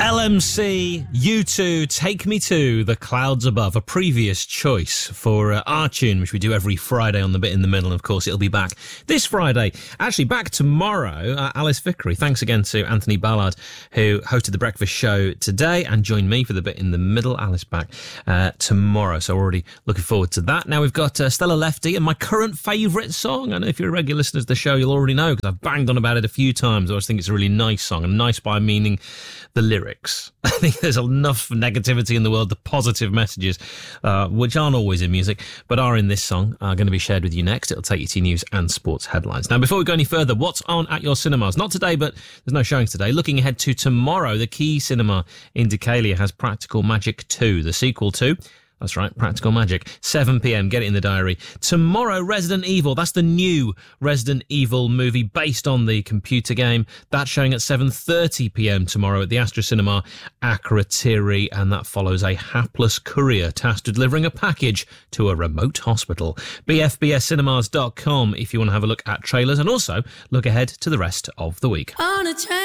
LMC, U2, Take Me To the Clouds Above, a previous choice for our tune, which we do every Friday on The Bit in the Middle. And of course, it'll be back this Friday. Actually, back tomorrow. Alice Vickery. Thanks again to Anthony Ballard, who hosted The Breakfast Show today and joined me for The Bit in the Middle. Alice back tomorrow. So already looking forward to that. Now we've got Stella Lefty and my current favourite song. I know if you're a regular listener to the show, you'll already know because I've banged on about it a few times. I always think it's a really nice song, and nice by meaning the lyrics. I think there's enough negativity in the world. The positive messages, which aren't always in music, but are in this song, are going to be shared with you next. It'll take you to news and sports headlines. Now, before we go any further, what's on at your cinemas? Not today, but there's no showings today. Looking ahead to tomorrow, the Key Cinema in Decatur has Practical Magic 2, the sequel to... That's right, Practical Magic, 7 p.m, get it in the diary. Tomorrow, Resident Evil, that's the new Resident Evil movie based on the computer game. That's showing at 7:30 p.m. tomorrow at the Astra Cinema, Akrotiri, and that follows a hapless courier tasked with delivering a package to a remote hospital. bfbscinemas.com if you want to have a look at trailers and also look ahead to the rest of the week. On a train.